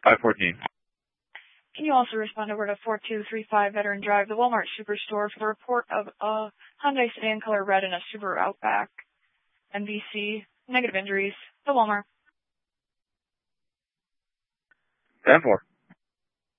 514. Can you also respond over to 4235 Veteran Drive, the Walmart Superstore, for a report of a Hyundai sedan color red and a Subaru Outback, MVC, negative injuries, the Walmart. 10-4.